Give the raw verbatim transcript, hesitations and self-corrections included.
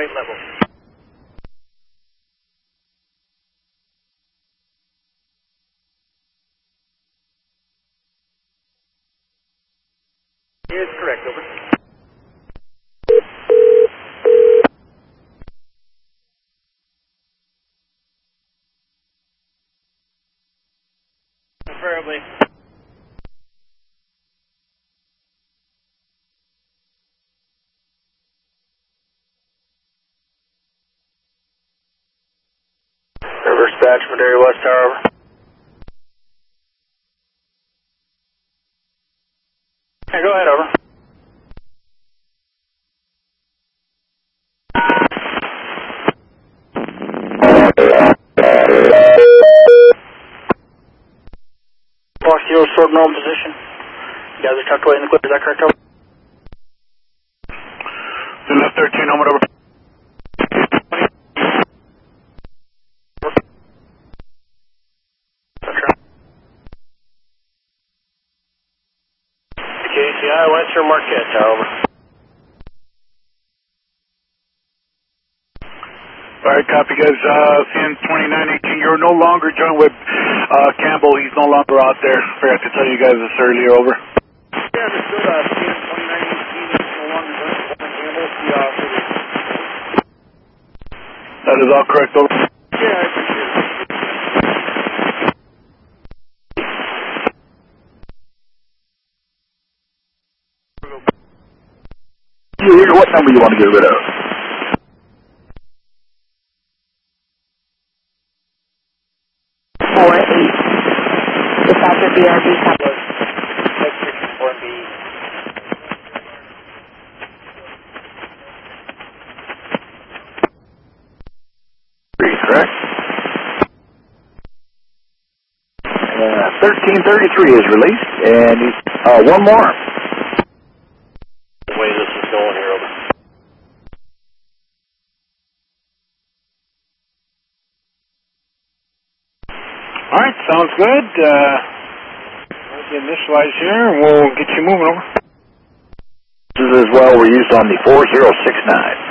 right level. Is correct, over. Preferably. Reverse batch, Madera West Tower, over. Yeah, go ahead, over. Fox Zero, sword normal position. You guys are tucked away in the clear, is that correct, over? Left thirteen, over, over. K C I, Western Marquette, Tower, over. Alright, copy guys, uh, C N twenty-nine eighteen, you're no longer joined with, uh, Campbell, he's no longer out there. Forgot to tell you guys this earlier, over. Yeah, understood, uh, C N twenty-nine eighteen is no longer joined with Campbell, the, uh, that is all correct, over. Yeah, I appreciate it. You, what number you want to get rid of? four eight. Dispatcher B R B cover. four B. Three, correct? Uh, thirteen thirty-three is released, and uh, one more. The way this is going here, over. All right, sounds good. Uh, let's initialize here, and we'll get you moving, over. This is as well we're used on the four zero six nine.